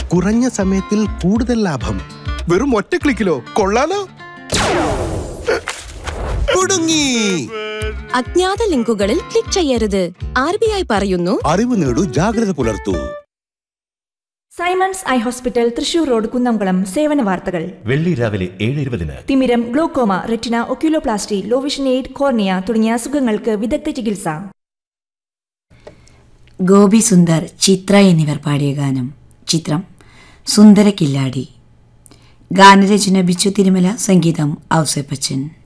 കുറഞ്ഞ സമയത്തിൽ കൂടുതൽ ലാഭം. വെറും ഒറ്റ ക്ലിക്കിലോ? കൊള്ളാലോ. കുടുങ്ങി. അജ്ഞാത ലിങ്കുകളിൽ ക്ലിക്ക് ചെയ്യരുത്. RBI പറയുന്നു, അറിവ് നേടൂ, ജാഗ്രത പുലർത്തൂ. Symons eye hospital, Thrissur road, Kunnamkulam. സേവന വാർത്തകൾ. വെള്ളി രാവിലെ 7:20. തിമിരം, glaucoma, retina, oculoplasty, low vision aid, cornea തുടങ്ങിയ അസുഖങ്ങൾക്ക് വിദഗ്ധ ചികിത്സ. ഗോപി സുന്ദർ, ചിത്ര എന്നിവർ പാടിയ ഗാനം. ചിത്രം സുന്ദര കില്ലാടി. ഗാനരചന ബിച്ചു തിരുമല, സംഗീതം ഔസേപ്പച്ചൻ.